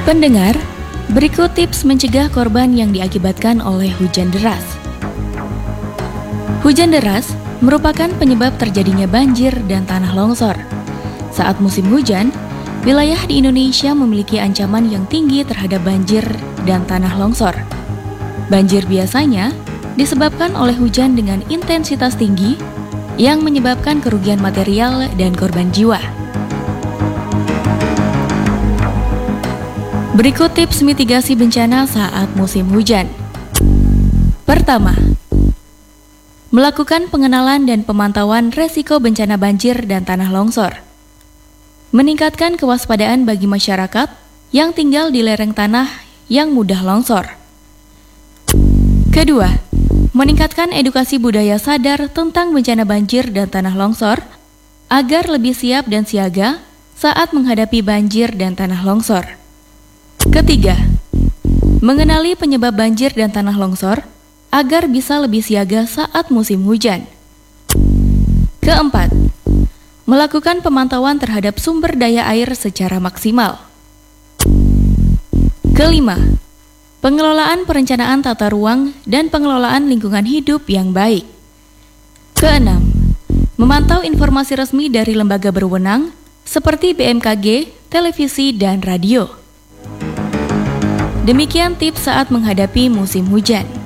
Pendengar, berikut tips mencegah korban yang diakibatkan oleh hujan deras. Hujan deras merupakan penyebab terjadinya banjir dan tanah longsor. Saat musim hujan, wilayah di Indonesia memiliki ancaman yang tinggi terhadap banjir dan tanah longsor. Banjir biasanya disebabkan oleh hujan dengan intensitas tinggi yang menyebabkan kerugian material dan korban jiwa. Berikut tips mitigasi bencana saat musim hujan. Pertama, melakukan pengenalan dan pemantauan resiko bencana banjir dan tanah longsor. Meningkatkan kewaspadaan bagi masyarakat yang tinggal di lereng tanah yang mudah longsor. Kedua, meningkatkan edukasi budaya sadar tentang bencana banjir dan tanah longsor agar lebih siap dan siaga saat menghadapi banjir dan tanah longsor. Ketiga, mengenali penyebab banjir dan tanah longsor agar bisa lebih siaga saat musim hujan. Keempat, melakukan pemantauan terhadap sumber daya air secara maksimal. Kelima, pengelolaan perencanaan tata ruang dan pengelolaan lingkungan hidup yang baik. Keenam, memantau informasi resmi dari lembaga berwenang seperti BMKG, televisi, dan radio. Demikian tips saat menghadapi musim hujan.